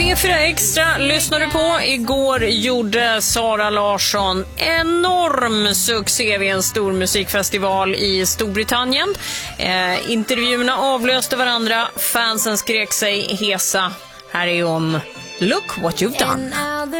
P4 Extra lyssnar du på. Igår gjorde Sara Larsson enorm succé vid en stor musikfestival i Storbritannien. Intervjuerna avlöste varandra. Fansen skrek sig hesa. Här är om Look What You've Done.